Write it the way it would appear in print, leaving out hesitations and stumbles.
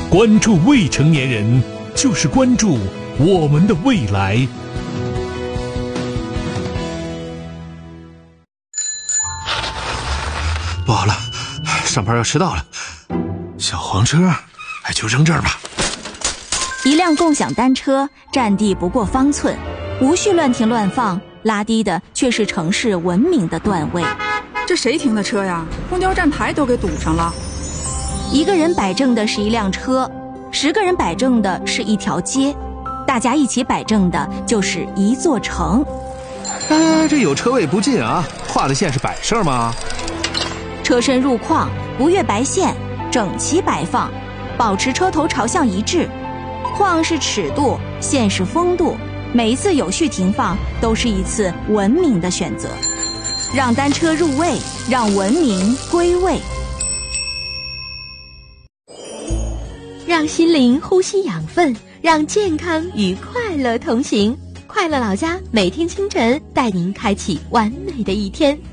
关注未成年人，就是关注我们的未来。 不好了，上班要迟到了。小黄车，就扔这儿吧。 一辆共享单车占地不过方寸，无序乱停乱放，拉低的却是城市文明的段位。 这谁停的车呀？公交站台都给堵上了。 一个人摆正的是一辆车，10个人摆正的是一条街，大家一起摆正的就是一座城。 这有车位不进啊，画的线是摆设吗？ 车身入框，不越白线，整齐摆放，保持车头朝向一致。框是尺度，线是风度，每一次有序停放都是一次文明的选择。让单车入位，让文明归位。 让心灵呼吸养分，让健康与快乐同行。快乐老家每天清晨带您开启完美的一天。